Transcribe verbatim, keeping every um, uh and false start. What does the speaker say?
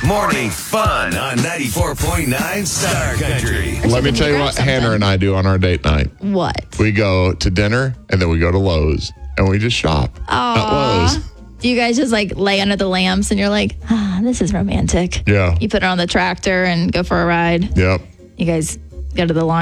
Morning fun on ninety-four point nine Star Country. Let me tell you what Hannah and I do on our date night. What? We go to dinner and then we go to Lowe's and we just shop at Lowe's. Do you guys just like lay under the lamps and you're like, ah, this is romantic? Yeah. You put it on the tractor and go for a ride. Yep. You guys go to the lawn